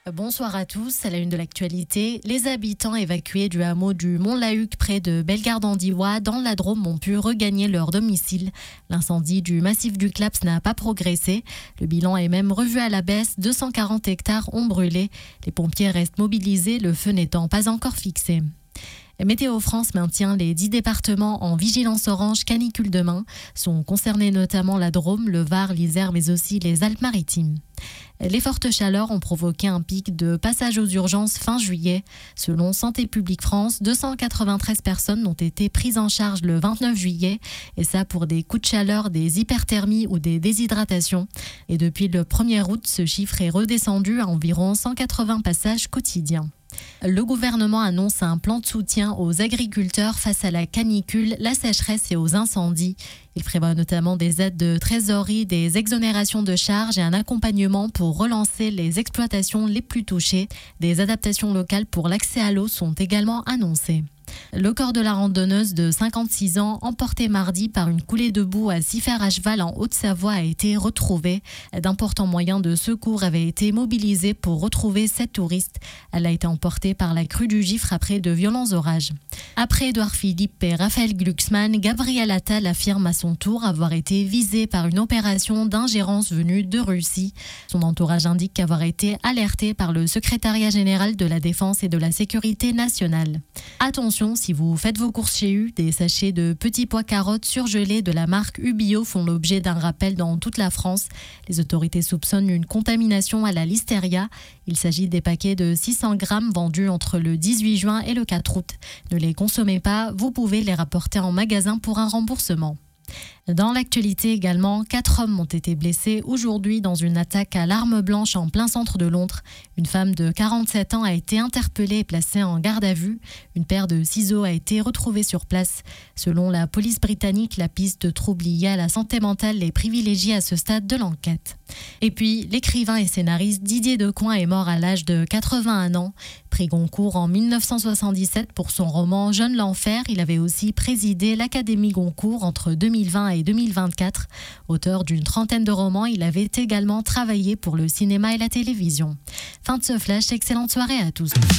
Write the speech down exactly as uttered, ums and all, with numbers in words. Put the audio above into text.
Bonsoir à tous. À la une de l'actualité, les habitants évacués du hameau du Mont-Lahuc près de Bellegarde-en-Diois dans la Drôme ont pu regagner leur domicile. L'incendie du massif du Claps n'a pas progressé. Le bilan est même revu à la baisse. deux cent quarante hectares ont brûlé. Les pompiers restent mobilisés, le feu n'étant pas encore fixé. Météo France maintient les dix départements en vigilance orange canicule demain. Sont concernés notamment la Drôme, le Var, l'Isère, mais aussi les Alpes-Maritimes. Les fortes chaleurs ont provoqué un pic de passage aux urgences fin juillet. Selon Santé publique France, deux cent quatre-vingt-treize personnes ont été prises en charge le vingt-neuf juillet. Et ça pour des coups de chaleur, des hyperthermies ou des déshydratations. Et depuis le premier août, ce chiffre est redescendu à environ cent quatre-vingts passages quotidiens. Le gouvernement annonce un plan de soutien aux agriculteurs face à la canicule, la sécheresse et aux incendies. Il prévoit notamment des aides de trésorerie, des exonérations de charges et un accompagnement pour relancer les exploitations les plus touchées. Des adaptations locales pour l'accès à l'eau sont également annoncées. Le corps de la randonneuse de cinquante-six ans, emporté mardi par une coulée de boue à Siffert à cheval en Haute-Savoie, a été retrouvé. D'importants moyens de secours avaient été mobilisés pour retrouver cette touriste. Elle a été emportée par la crue du Gifre après de violents orages. Après Édouard Philippe et Raphaël Glucksmann, Gabriel Attal affirme à son tour avoir été visé par une opération d'ingérence venue de Russie. Son entourage indique avoir été alerté par le secrétariat général de la Défense et de la Sécurité nationale. Attention, si vous faites vos courses chez U, des sachets de petits pois carottes surgelés de la marque Ubio font l'objet d'un rappel dans toute la France. Les autorités soupçonnent une contamination à la listeria. Il s'agit des paquets de six cents grammes vendus entre le dix-huit juin et le quatre août. Ne les consommez pas, vous pouvez les rapporter en magasin pour un remboursement. Dans l'actualité également, quatre hommes ont été blessés aujourd'hui dans une attaque à l'arme blanche en plein centre de Londres. Une femme de quarante-sept ans a été interpellée et placée en garde à vue. Une paire de ciseaux a été retrouvée sur place. Selon la police britannique, la piste de troubles liés à la santé mentale est privilégiée à ce stade de l'enquête. Et puis, l'écrivain et scénariste Didier Decoing est mort à l'âge de quatre-vingt-un ans. Prix Goncourt en mille neuf cent soixante-dix-sept pour son roman Jeune l'Enfer. Il avait aussi présidé l'Académie Goncourt entre deux mille vingt et deux mille vingt-quatre. Auteur d'une trentaine de romans, il avait également travaillé pour le cinéma et la télévision. Fin de ce flash, excellente soirée à tous.